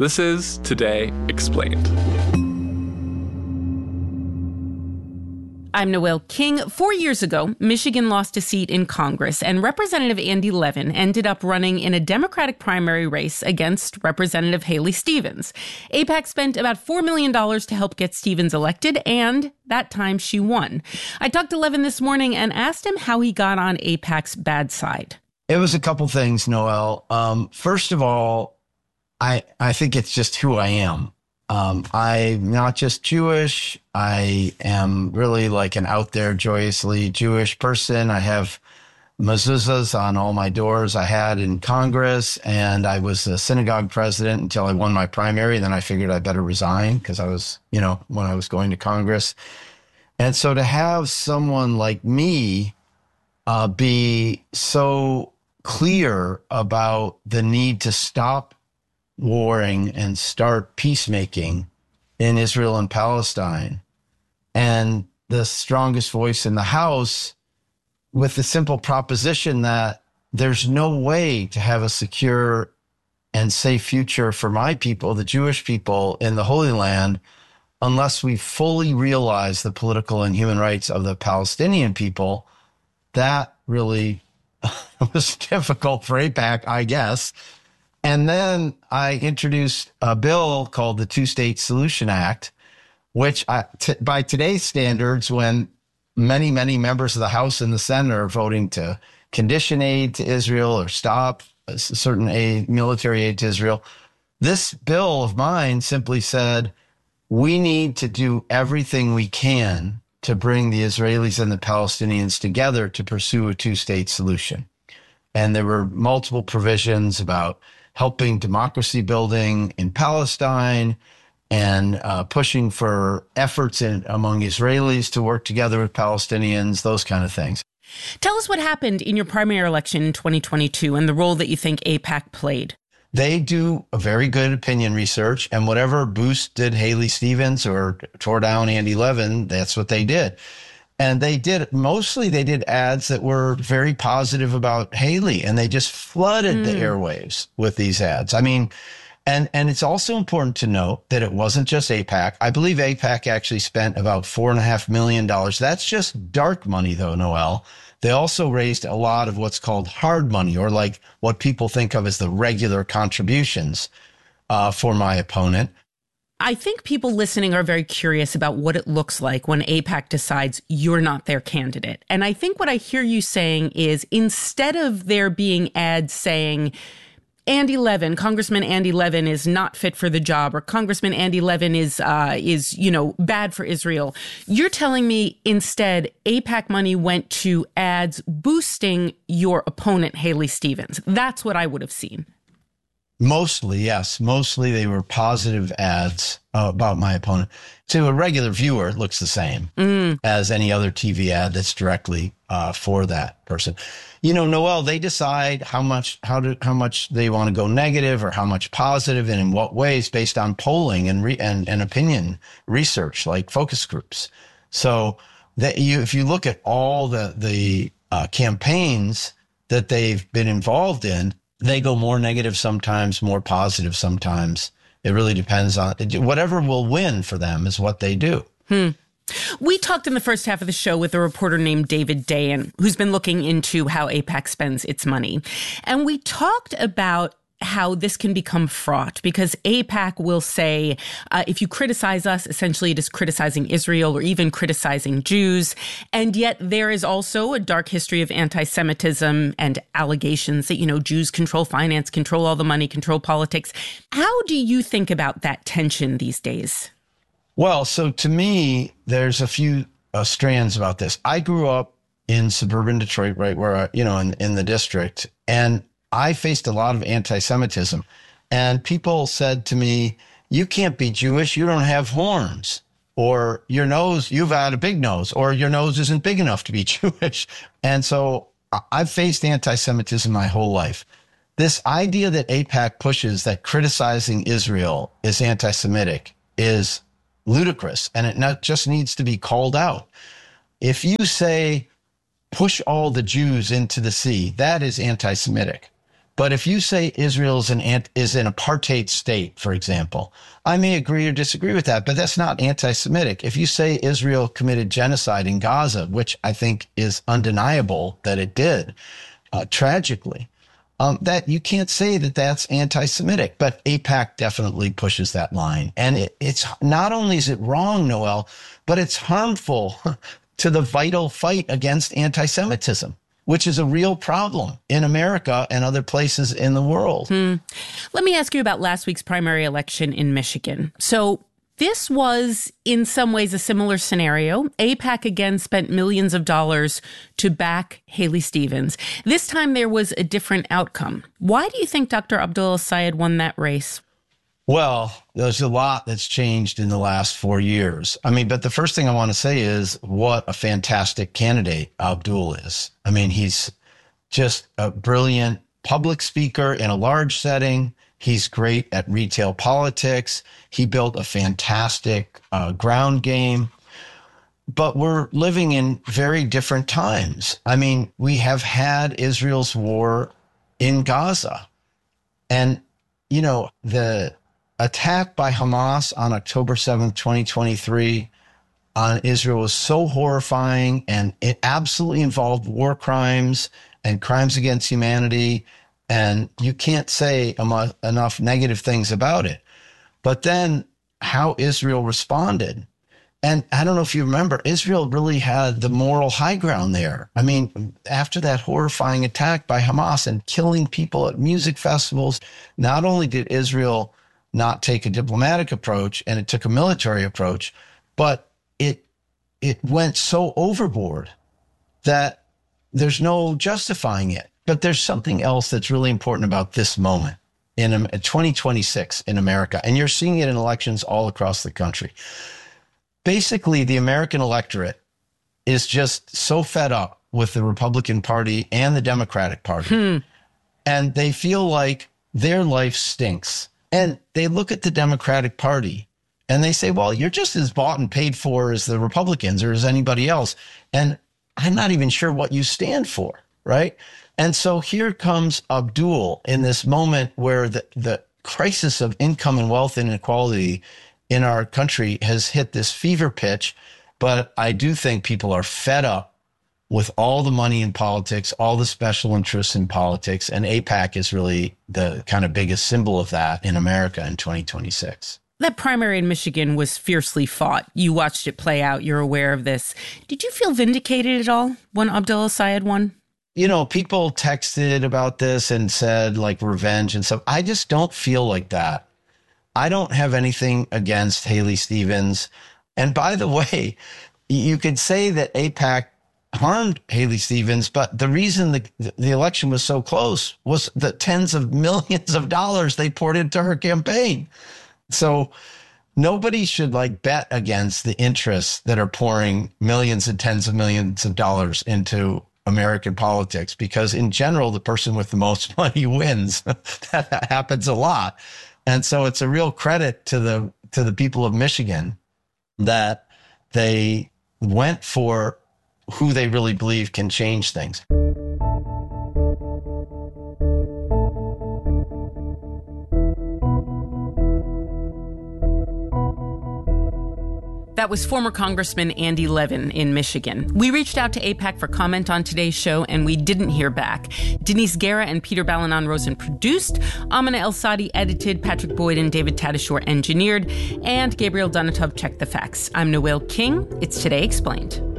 This is Today Explained. I'm Noelle King. 4 years ago, Michigan lost a seat in Congress, and Representative Andy Levin ended up running in a Democratic primary race against Representative Haley Stevens. AIPAC spent about $4 million to help get Stevens elected, and that time she won. I talked to Levin this morning and asked him how he got on AIPAC's bad side. It was a couple things, Noelle. First of all, I think it's just who I am. I'm not just Jewish. I am really like an out there, joyously Jewish person. I have mezuzahs on all my doors I had in Congress, and I was a synagogue president until I won my primary. Then I figured I better resign because I was, when I was going to Congress. And so to have someone like me be so clear about the need to stop warring and start peacemaking in Israel and Palestine, and the strongest voice in the House with the simple proposition that there's no way to have a secure and safe future for my people, the Jewish people in the Holy Land, unless we fully realize the political and human rights of the Palestinian people. That really was difficult for AIPAC, I guess. And then I introduced a bill called the Two-State Solution Act, which by today's standards, when many, many members of the House and the Senate are voting to condition aid to Israel or stop certain military aid to Israel, this bill of mine simply said, we need to do everything we can to bring the Israelis and the Palestinians together to pursue a two-state solution. And there were multiple provisions about helping democracy building in Palestine and pushing for efforts among Israelis to work together with Palestinians, those kind of things. Tell us what happened in your primary election in 2022 and the role that you think AIPAC played. They do a very good opinion research, and whatever boosted Haley Stevens or tore down Andy Levin, that's what they did. And they did ads that were very positive about Haley, and they just flooded the airwaves with these ads. I mean, and it's also important to note that it wasn't just AIPAC. I believe AIPAC actually spent about $4.5 million. That's just dark money, though, Noelle. They also raised a lot of what's called hard money, or like what people think of as the regular contributions for my opponent. I think people listening are very curious about what it looks like when AIPAC decides you're not their candidate. And I think what I hear you saying is, instead of there being ads saying Congressman Andy Levin is not fit for the job, or Congressman Andy Levin is bad for Israel, you're telling me instead AIPAC money went to ads boosting your opponent, Haley Stevens. That's what I would have seen. Mostly, yes. Mostly they were positive ads about my opponent. To a regular viewer, it looks the same as any other TV ad that's directly for that person. Noelle, they decide how much they want to go negative or how much positive and in what ways based on polling and opinion research, like focus groups. So if you look at all the campaigns that they've been involved in, they go more negative sometimes, more positive sometimes. It really depends on whatever will win for them is what they do. We talked in the first half of the show with a reporter named David Dayan, who's been looking into how AIPAC spends its money. And we talked about how this can become fraught, because AIPAC will say, if you criticize us, essentially it is criticizing Israel or even criticizing Jews. And yet there is also a dark history of anti-Semitism and allegations that, Jews control finance, control all the money, control politics. How do you think about that tension these days? Well, so to me, there's a few strands about this. I grew up in suburban Detroit, right where, in the district, and I faced a lot of anti-Semitism, and people said to me, you can't be Jewish. You don't have horns, or your nose, you've had a big nose, or your nose isn't big enough to be Jewish. And so I've faced anti-Semitism my whole life. This idea that AIPAC pushes that criticizing Israel is anti-Semitic is ludicrous, and it not just needs to be called out. If you say, push all the Jews into the sea, that is anti-Semitic. But if you say Israel is an apartheid state, for example, I may agree or disagree with that, but that's not anti-Semitic. If you say Israel committed genocide in Gaza, which I think is undeniable that it did, tragically, that you can't say that that's anti-Semitic. But AIPAC definitely pushes that line. And it's not only is it wrong, Noel, but it's harmful to the vital fight against anti-Semitism, which is a real problem in America and other places in the world. Let me ask you about last week's primary election in Michigan. So this was, in some ways, a similar scenario. AIPAC again spent millions of dollars to back Haley Stevens. This time there was a different outcome. Why do you think Dr. Abdul El-Sayed won that race? Well, there's a lot that's changed in the last 4 years. I mean, but the first thing I want to say is what a fantastic candidate Abdul is. I mean, he's just a brilliant public speaker in a large setting. He's great at retail politics. He built a fantastic ground game. But we're living in very different times. I mean, we have had Israel's war in Gaza. And, you know, the attack by Hamas on October 7th, 2023 on Israel was so horrifying, and it absolutely involved war crimes and crimes against humanity. And you can't say enough negative things about it. But then how Israel responded. And I don't know if you remember, Israel really had the moral high ground there. I mean, after that horrifying attack by Hamas and killing people at music festivals, not only did Israel not take a diplomatic approach and it took a military approach, but it went so overboard that there's no justifying it. But there's something else that's really important about this moment in 2026 in America, and you're seeing it in elections all across the country. Basically, the American electorate is just so fed up with the Republican Party and the Democratic Party, and they feel like their life stinks. And they look at the Democratic Party and they say, well, you're just as bought and paid for as the Republicans or as anybody else. And I'm not even sure what you stand for, right? And so here comes Abdul in this moment where the crisis of income and wealth inequality in our country has hit this fever pitch. But I do think people are fed up with all the money in politics, all the special interests in politics. And AIPAC is really the kind of biggest symbol of that in America in 2026. That primary in Michigan was fiercely fought. You watched it play out. You're aware of this. Did you feel vindicated at all when Abdul El-Sayed won? You know, people texted about this and said like revenge and stuff. I just don't feel like that. I don't have anything against Haley Stevens. And by the way, you could say that AIPAC harmed Haley Stevens, but the reason the election was so close was the tens of millions of dollars they poured into her campaign. So nobody should like bet against the interests that are pouring millions and tens of millions of dollars into American politics, because in general, the person with the most money wins. That happens a lot. And so it's a real credit to the people of Michigan that they went for who they really believe can change things. That was former Congressman Andy Levin in Michigan. We reached out to AIPAC for comment on today's show, and we didn't hear back. Denise Guerra and Peter Balanon-Rosen produced, Amina El-Sadi edited, Patrick Boyd and David Tadashore engineered, and Gabriel Donatov checked the facts. I'm Noel King. It's Today Explained.